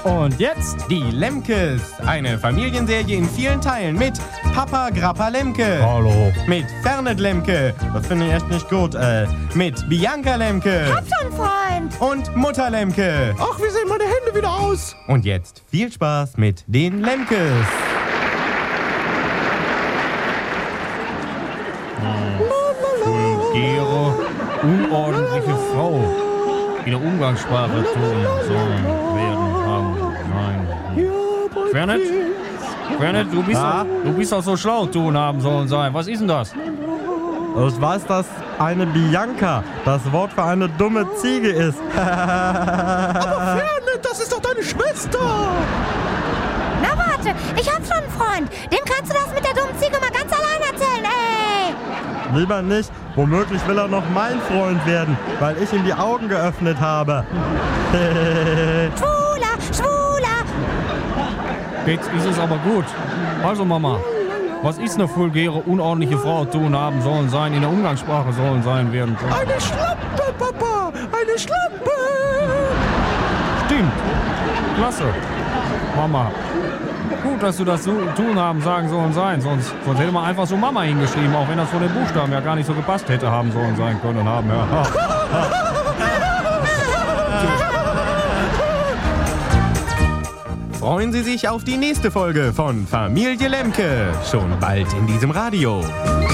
Und jetzt die Lemkes. Eine Familienserie in vielen Teilen mit Papa Grappa Lemke. Hallo. Mit Fernet Lemke. Das finde ich echt nicht gut. Mit Bianca Lemke. Hab schon Freund. Und Mutter Lemke. Ach, wie sehen meine Hände wieder aus? Und jetzt viel Spaß mit den Lemkes. Vulgäre, unordentliche Frau. In der Umgangssprache tun sollen werden haben. Nein. Fernet, du bist doch so schlau, tun haben sollen sein. Was ist denn das? Ich weiß, dass eine Bianca das Wort für eine dumme Ziege ist. Aber Fernet, das ist doch deine Schwester. Na warte, ich hab schon einen Freund. Dem kannst du das mit der dummen Ziege mal ganz allein erzählen, ey. Lieber nicht. Womöglich will er noch mein Freund werden, weil ich ihm die Augen geöffnet habe. Schwuler. Jetzt ist es aber gut. Also Mama, was ist eine vulgäre, unordentliche Frau tun haben sollen sein, in der Umgangssprache sollen sein werden? Eine Schlampe, Papa. Eine Schlampe. Stimmt. Klasse. Mama. Gut, dass du das so tun haben sagen sollen sein. Sonst hätte man einfach so Mama hingeschrieben, auch wenn das von den Buchstaben ja gar nicht so gepasst hätte haben sollen sein können haben. Ja. Freuen Sie sich auf die nächste Folge von Familie Lemke. Schon bald in diesem Radio.